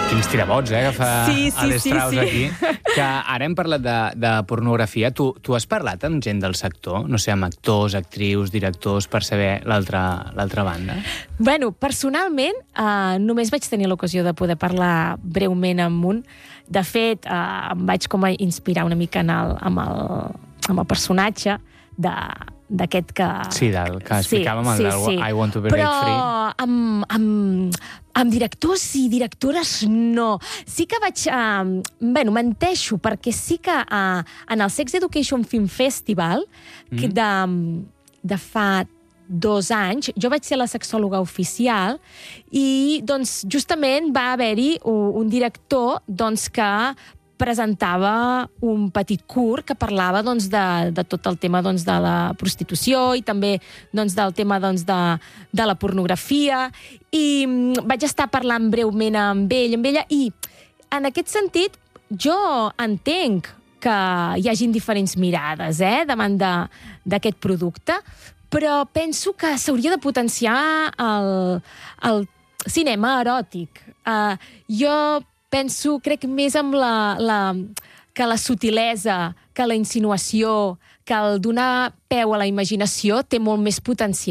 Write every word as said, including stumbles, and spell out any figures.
Quins tirabots, eh, que fa Sí, sí, Alex sí, Strauss sí. aquí. Que ara hem parlat de, de pornografia. Tu, tu has parlat amb gent del sector? No sé, amb actors, actrius, directors, per saber l'altra l'altra banda? Bueno, personalment, eh, només vaig tenir l'ocasió de poder parlar breument amb un. De fet, eh, em vaig com a inspirar una mica en el, amb, el, amb el personatge de d'aquest que... Sí, del que explicàvem, sí, el sí, del sí. I Want to Break Però Free. Però amb, amb, amb directors i directores no. Sí que vaig... Eh, bueno, menteixo, perquè sí que eh, en el Sex Education Film Festival, mm. que de, de fa dos anys, jo vaig ser la sexòloga oficial i, doncs, justament va haver-hi un, un director doncs, que presentava un petit curt que parlava doncs, de, de tot el tema doncs, de la prostitució i també doncs, del tema doncs, de, de la pornografia. I mm, vaig estar parlant breument amb ell, amb ella, i en aquest sentit jo entenc que hi hagin diferents mirades eh, davant d'aquest producte, però penso que s'hauria de potenciar el, el cinema eròtic. Uh, jo penso, crec més amb la, la, que la sutilesa, que la insinuació, que el donar peu a la imaginació té molt més potencial.